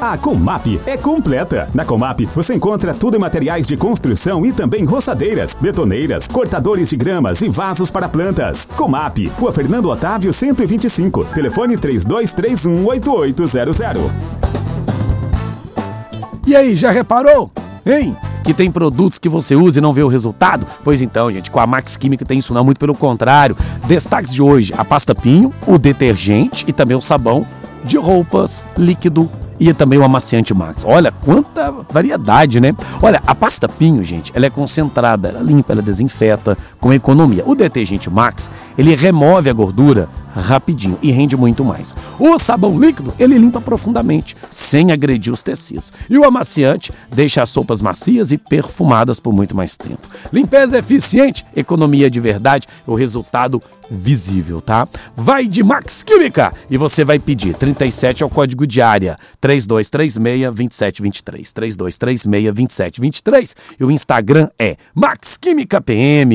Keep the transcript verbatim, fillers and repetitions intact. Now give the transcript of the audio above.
A Comap é completa. Na Comap você encontra tudo em materiais de construção e também roçadeiras, betoneiras, cortadores de gramas e vasos para plantas. Comap, Rua Fernando Otávio cento e vinte e cinco. Telefone três dois três um, oito oito zero zero. E aí, já reparou? Hein? Que tem produtos que você usa e não vê o resultado? Pois então, gente, com a Max Química tem isso não, muito pelo contrário. Destaques de hoje, a pasta Pinho, o detergente e também o sabão de roupas, líquido e também o amaciante Max. Olha, quanta variedade, né? Olha, a pasta Pinho, gente, ela é concentrada, ela limpa, ela desinfeta com economia. O detergente Max, ele remove a gordura rapidinho e rende muito mais. O sabão líquido, ele limpa profundamente, sem agredir os tecidos. E o amaciante deixa as sopas macias e perfumadas por muito mais tempo. Limpeza eficiente, economia de verdade, o resultado visível, tá? Vai de Max Química e você vai pedir trinta e sete é o código de área, três dois três seis, dois sete dois três, três dois três seis, dois sete dois três, e o Instagram é Max Química P M.